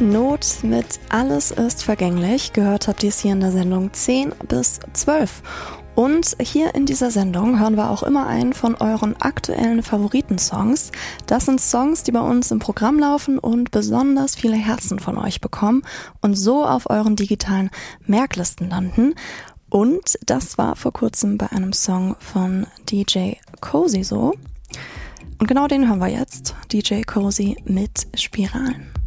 Not mit Alles ist vergänglich. Gehört habt ihr es hier in der Sendung 10 bis 12. Und hier in dieser Sendung hören wir auch immer einen von euren aktuellen Favoritensongs. Das sind Songs, die bei uns im Programm laufen und besonders viele Herzen von euch bekommen und so auf euren digitalen Merklisten landen. Und das war vor kurzem bei einem Song von DJ Cozy so. Und genau den hören wir jetzt. DJ Cozy mit Spiralen.